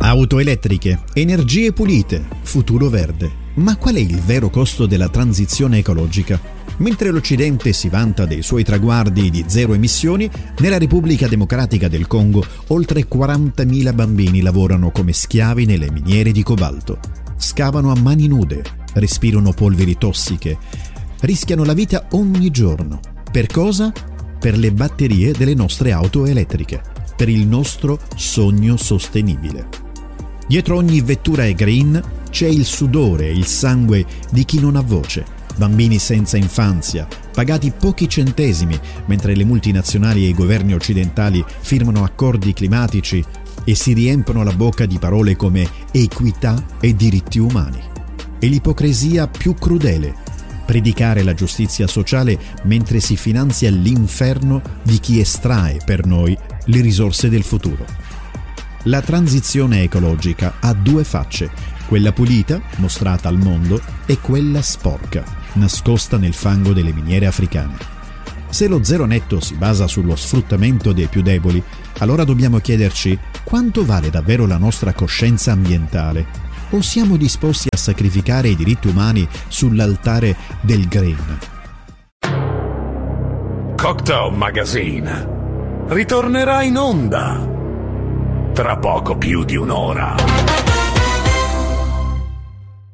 Auto elettriche, energie pulite, futuro verde. Ma qual è il vero costo della transizione ecologica? Mentre l'Occidente si vanta dei suoi traguardi di zero emissioni, nella Repubblica Democratica del Congo oltre 40.000 bambini lavorano come schiavi nelle miniere di cobalto. Scavano a mani nude, respirano polveri tossiche, rischiano la vita ogni giorno. Per cosa? Per le batterie delle nostre auto elettriche, per il nostro sogno sostenibile. Dietro ogni vettura green c'è il sudore e il sangue di chi non ha voce. Bambini senza infanzia, pagati pochi centesimi, mentre le multinazionali e i governi occidentali firmano accordi climatici e si riempiono la bocca di parole come equità e diritti umani. E l'ipocrisia più crudele: predicare la giustizia sociale mentre si finanzia l'inferno di chi estrae per noi le risorse del futuro. La transizione ecologica ha due facce, quella pulita, mostrata al mondo, e quella sporca, nascosta nel fango delle miniere africane. Se lo zero netto si basa sullo sfruttamento dei più deboli, allora dobbiamo chiederci quanto vale davvero la nostra coscienza ambientale, o siamo disposti a sacrificare i diritti umani sull'altare del green. Cocktail Magazine ritornerà in onda tra poco più di un'ora.